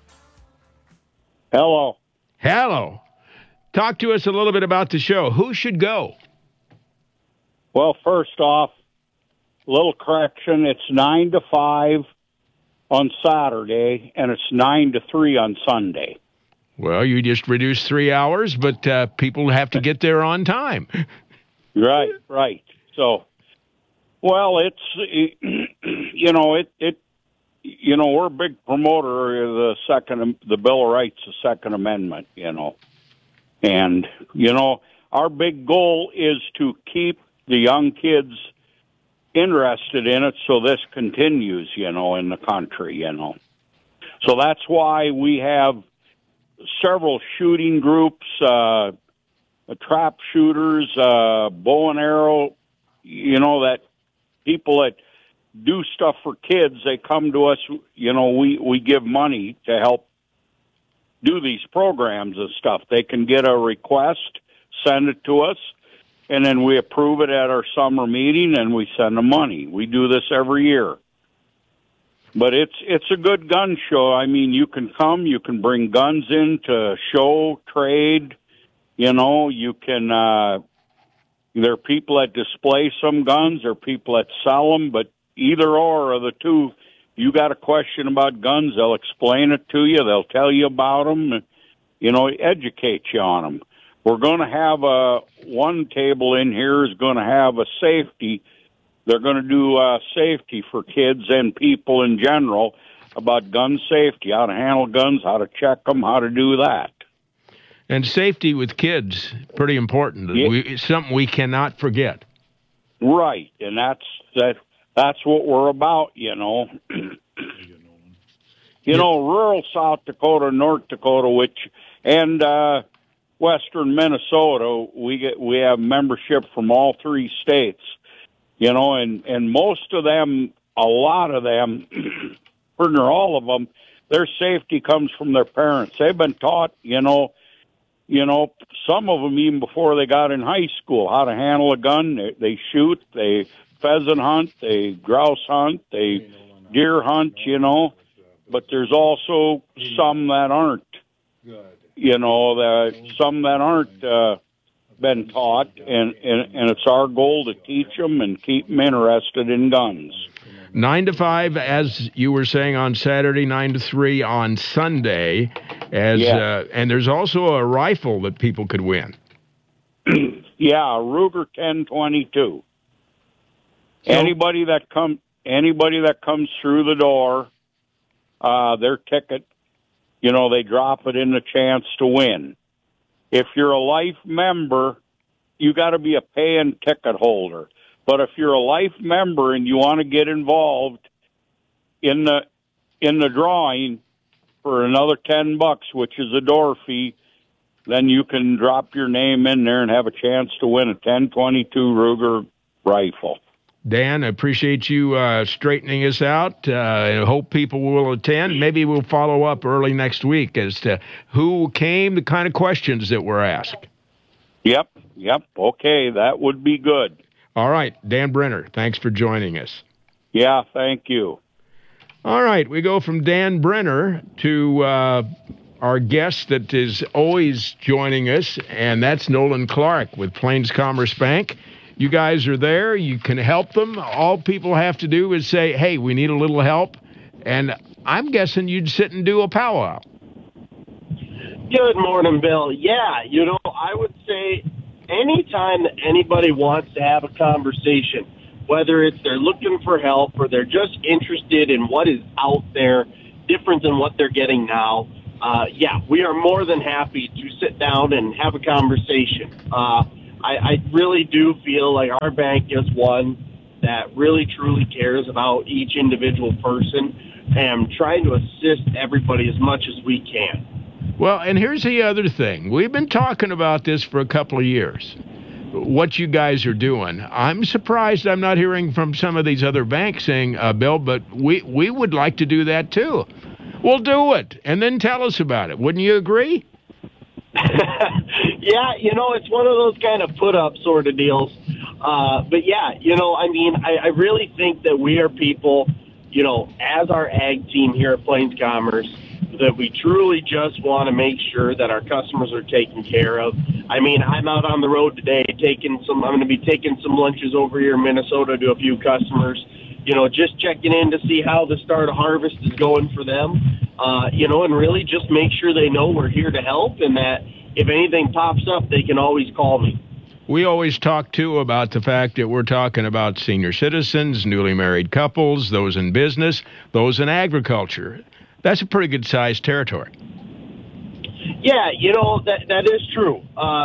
Hello. Hello. Talk to us a little bit about the show. Who should go? Well, first off, little correction. It's 9 to 5 on Saturday, and it's 9 to 3 on Sunday. Well, you just reduced 3 hours, but people have to get there on time. Right. So, well, it's, we're a big promoter of the Bill of Rights, the Second Amendment, And, our big goal is to keep the young kids interested in it so this continues, in the country, So that's why we have several shooting groups, trap shooters, bow and arrow, that people that do stuff for kids, they come to us, we give money to help do these programs and stuff. They can get a request, send it to us, and then we approve it at our summer meeting and we send them money. We do this every year. But it's a good gun show. I mean, you can come, you can bring guns in to show, trade, you can, there are people that display some guns, there are people that sell them, but either or of the two, you got a question about guns, they'll explain it to you, they'll tell you about them, educate you on them. We're going to have one table in here is going to have a safety. They're going to do safety for kids and people in general about gun safety, how to handle guns, how to check them, how to do that. And safety with kids, pretty important. Yeah. It's something we cannot forget. Right, and that's what we're about, Rural South Dakota, North Dakota, and Western Minnesota, we have membership from all three states. And most of them, a lot of them, or all of them, their safety comes from their parents. They've been taught, some of them even before they got in high school, how to handle a gun. They shoot, they pheasant hunt, they grouse hunt, they deer hunt, But there's also some that aren't, some that aren't been taught, and it's our goal to teach them and keep them interested in guns. 9 to 5, as you were saying, on Saturday, 9 to 3 on Sunday. And there's also a rifle that people could win. Yeah, a Ruger 1022. Anybody that comes through the door, their ticket, they drop it in the chance to win. If you're a life member, you got to be a paying ticket holder. But if you're a life member and you want to get involved in the drawing for another $10, which is a door fee, then you can drop your name in there and have a chance to win a 10/22 Ruger rifle. Dan, I appreciate you straightening us out. I hope people will attend. Maybe we'll follow up early next week as to who came, the kind of questions that were asked. Yep. Okay, that would be good. All right, Dan Brenner, thanks for joining us. Yeah, thank you. All right, we go from Dan Brenner to our guest that is always joining us, and that's Nolan Clark with Plains Commerce Bank. You guys are there. You can help them. All people have to do is say, hey, we need a little help. And I'm guessing you'd sit and do a powwow. Good morning, Bill. Yeah, I would say anytime that anybody wants to have a conversation, whether it's they're looking for help or they're just interested in what is out there different than what they're getting now, we are more than happy to sit down and have a conversation. I really do feel like our bank is one that really truly cares about each individual person and trying to assist everybody as much as we can. Well, and here's the other thing. We've been talking about this for a couple of years, what you guys are doing. I'm surprised I'm not hearing from some of these other banks saying, Bill, but we would like to do that too. We'll do it, and then tell us about it. Wouldn't you agree? Yeah, it's one of those kind of put-up sort of deals. But yeah, I really think that we are people, as our ag team here at Plains Commerce, that we truly just want to make sure that our customers are taken care of. I mean, I'm out on the road today I'm going to be taking some lunches over here in Minnesota to a few customers, just checking in to see how the start of harvest is going for them, and really just make sure they know we're here to help and that if anything pops up, they can always call me. We always talk, too, about the fact that we're talking about senior citizens, newly married couples, those in business, those in agriculture. That's a pretty good-sized territory. Yeah, that is true.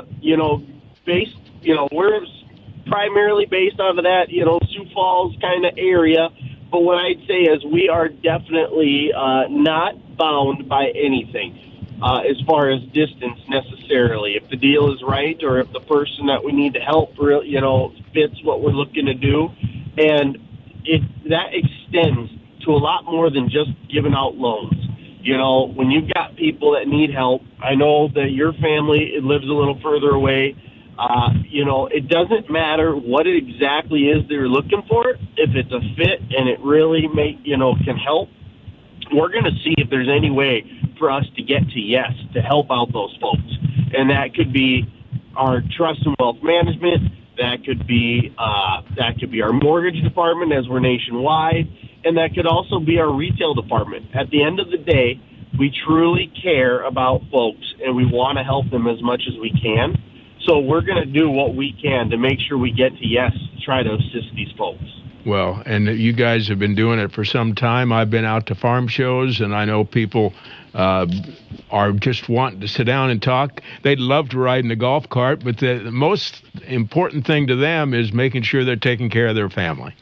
We're primarily based off of that, Sioux Falls kind of area. But what I'd say is we are definitely not bound by anything. As far as distance necessarily. If the deal is right or if the person that we need to help, fits what we're looking to do. And that extends to a lot more than just giving out loans. When you've got people that need help, I know that your family lives a little further away. It doesn't matter what it exactly is they're looking for. If it's a fit and it really can help, we're going to see if there's any way for us to get to yes, to help out those folks. And that could be our trust and wealth management. That could be our mortgage department as we're nationwide. And that could also be our retail department. At the end of the day, we truly care about folks and we want to help them as much as we can. So we're going to do what we can to make sure we get to yes, try to assist these folks. Well, and you guys have been doing it for some time. I've been out to farm shows, and I know people are just wanting to sit down and talk. They'd love to ride in the golf cart, but the most important thing to them is making sure they're taking care of their family.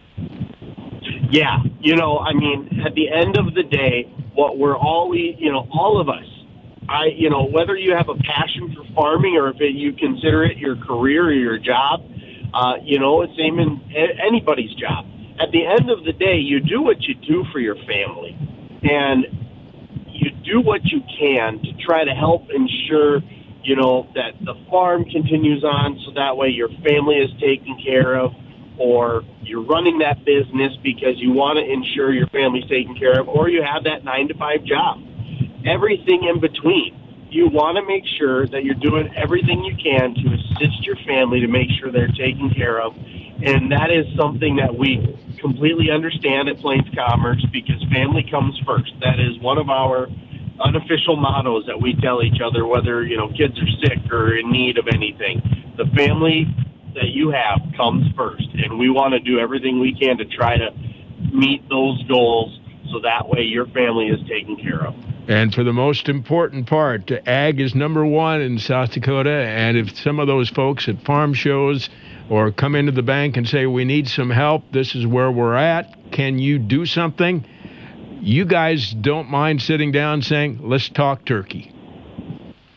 Yeah, at the end of the day, what we're always, all of us, whether you have a passion for farming or if you consider it your career or your job, it's same in anybody's job. At the end of the day, you do what you do for your family, and you do what you can to try to help ensure, that the farm continues on so that way your family is taken care of, or you're running that business because you want to ensure your family's taken care of, or you have that 9-to-5 job. Everything in between. You want to make sure that you're doing everything you can to assist your family to make sure they're taken care of. And that is something that we completely understand at Plains Commerce because family comes first. That is one of our unofficial mottos that we tell each other, whether, kids are sick or in need of anything. The family that you have comes first. And we want to do everything we can to try to meet those goals so that way your family is taken care of. And for the most important part, ag is number one in South Dakota. And if some of those folks at farm shows or come into the bank and say, we need some help, this is where we're at, can you do something? You guys don't mind sitting down saying, let's talk turkey.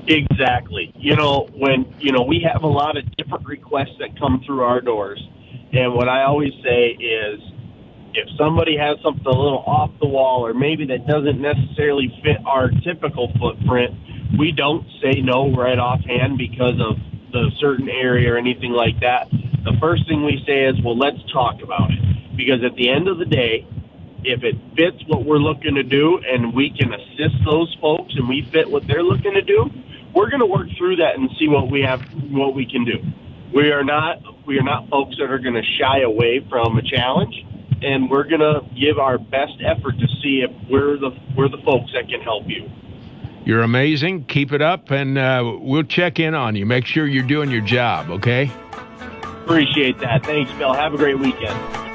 Exactly. When, we have a lot of different requests that come through our doors. And what I always say is, if somebody has something a little off the wall or maybe that doesn't necessarily fit our typical footprint, we don't say no right offhand because of the certain area or anything like that. The first thing we say is, well, let's talk about it. Because at the end of the day, if it fits what we're looking to do and we can assist those folks and we fit what they're looking to do, we're going to work through that and see what we can do. We are not folks that are going to shy away from a challenge, and we're going to give our best effort to see if we're the folks that can help you. You're amazing. Keep it up, and we'll check in on you. Make sure you're doing your job, okay? Appreciate that. Thanks, Bill. Have a great weekend.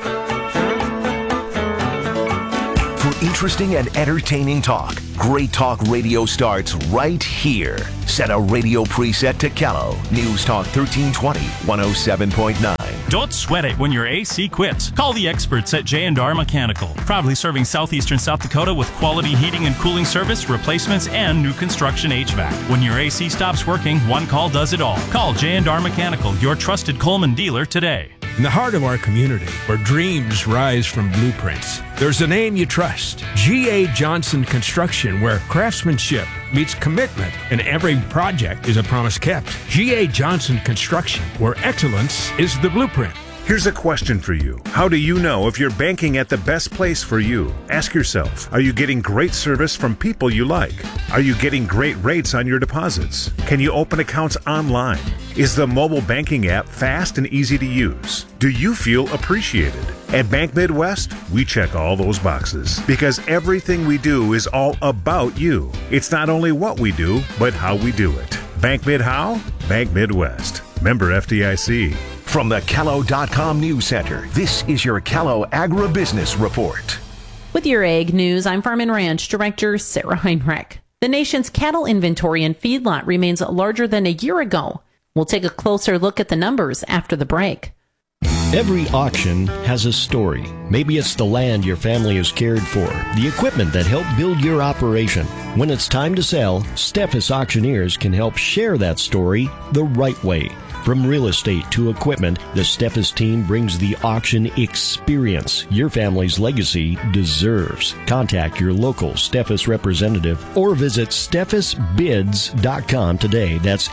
For interesting and entertaining talk, Great Talk Radio starts right here. Set a radio preset to Callow. News Talk 1320, 107.9. Don't sweat it when your AC quits. Call the experts at J&R Mechanical. Proudly serving southeastern South Dakota with quality heating and cooling service, replacements, and new construction HVAC. When your AC stops working, one call does it all. Call J&R Mechanical, your trusted Coleman dealer today. In the heart of our community, where dreams rise from blueprints, there's a name you trust. G.A. Johnson Construction, where craftsmanship meets commitment and every project is a promise kept. G.A. Johnson Construction, where excellence is the blueprint. Here's a question for you. How do you know if you're banking at the best place for you? Ask yourself, are you getting great service from people you like? Are you getting great rates on your deposits? Can you open accounts online? Is the mobile banking app fast and easy to use? Do you feel appreciated? At Bank Midwest, we check all those boxes because everything we do is all about you. It's not only what we do, but how we do it. Bank Mid how? Bank Midwest. Member FDIC. From the Callow.com News Center, this is your Callow Agribusiness Report. With your Ag News, I'm Farm and Ranch Director Sarah Heinrich. The nation's cattle inventory and feedlot remains larger than a year ago. We'll take a closer look at the numbers after the break. Every auction has a story. Maybe it's the land your family has cared for, the equipment that helped build your operation. When it's time to sell, Steffes Auctioneers can help share that story the right way. From real estate to equipment, the Steffes team brings the auction experience your family's legacy deserves. Contact your local Steffes representative or visit steffesbids.com today. That's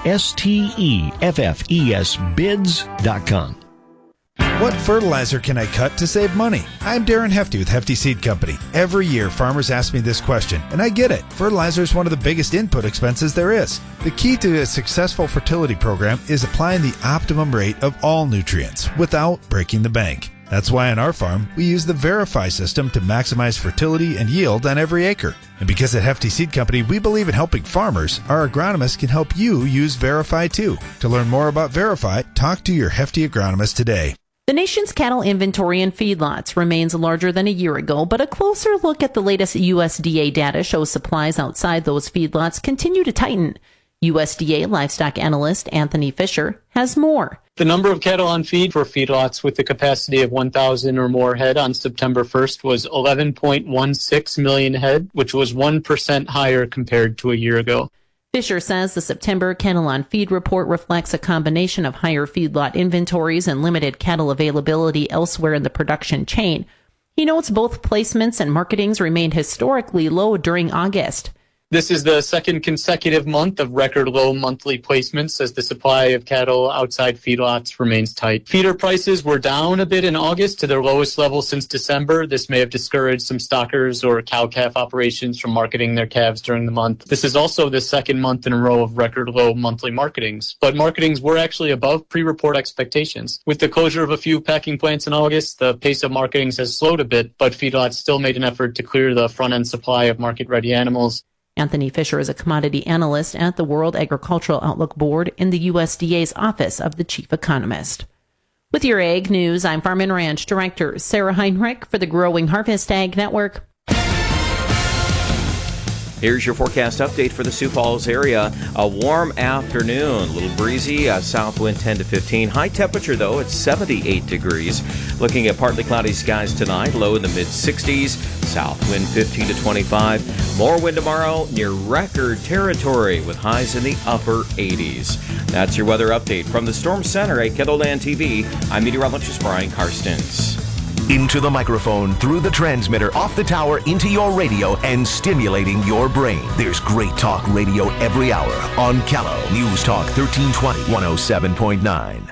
STEFFES bids.com. What fertilizer can I cut to save money? I'm Darren Hefty with Hefty Seed Company. Every year, farmers ask me this question, and I get it. Fertilizer is one of the biggest input expenses there is. The key to a successful fertility program is applying the optimum rate of all nutrients without breaking the bank. That's why on our farm, we use the Verify system to maximize fertility and yield on every acre. And because at Hefty Seed Company, we believe in helping farmers, our agronomists can help you use Verify too. To learn more about Verify, talk to your Hefty agronomist today. The nation's cattle inventory and feedlots remains larger than a year ago, but a closer look at the latest USDA data shows supplies outside those feedlots continue to tighten. USDA livestock analyst Anthony Fisher has more. The number of cattle on feed for feedlots with the capacity of 1,000 or more head on September 1st was 11.16 million head, which was 1% higher compared to a year ago. Fisher says the September cattle on feed report reflects a combination of higher feedlot inventories and limited cattle availability elsewhere in the production chain. He notes both placements and marketings remained historically low during August. This is the second consecutive month of record low monthly placements as the supply of cattle outside feedlots remains tight. Feeder prices were down a bit in August to their lowest level since December. This may have discouraged some stockers or cow-calf operations from marketing their calves during the month. This is also the second month in a row of record low monthly marketings. But marketings were actually above pre-report expectations. With the closure of a few packing plants in August, the pace of marketings has slowed a bit, but feedlots still made an effort to clear the front-end supply of market-ready animals. Anthony Fisher is a commodity analyst at the World Agricultural Outlook Board in the USDA's Office of the Chief Economist. With your Ag News, I'm Farm and Ranch Director Sarah Heinrich for the Growing Harvest Ag Network. Here's your forecast update for the Sioux Falls area. A warm afternoon, a little breezy, south wind 10 to 15. High temperature, though, it's 78 degrees. Looking at partly cloudy skies tonight, low in the mid-60s. South wind 15 to 25. More wind tomorrow near record territory with highs in the upper 80s. That's your weather update from the Storm Center at KENDLELAND TV. I'm meteorologist Brian Karstens. Into the microphone, through the transmitter, off the tower, into your radio, and stimulating your brain. There's great talk radio every hour on Callow. News Talk 1320, 107.9.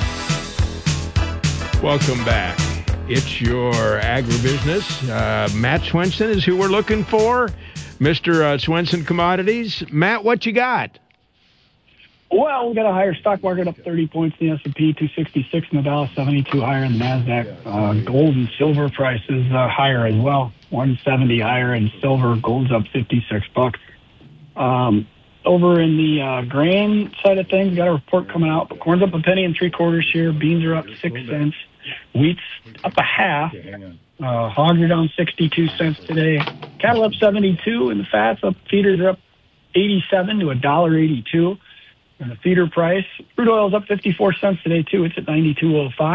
Welcome back. It's your agribusiness. Matt Swenson is who we're looking for. Mr. Swenson Commodities. Matt, what you got? Well, we got a higher stock market, up 30 points in the S&P, 266 in the Dow, 72 higher in the NASDAQ. Gold and silver prices higher as well, 170 higher in silver. Gold's up $56. Over in the grain side of things, got a report coming out. But corn's up a penny and 3/4 here. Beans are up 6 cents. Wheat's up a half. Hogs are down 62 cents today. Cattle up 72, and the fats up. Feeders are up 87 to $1.82. And the feeder price, crude oil's up 54 cents today, too. It's at 92.05.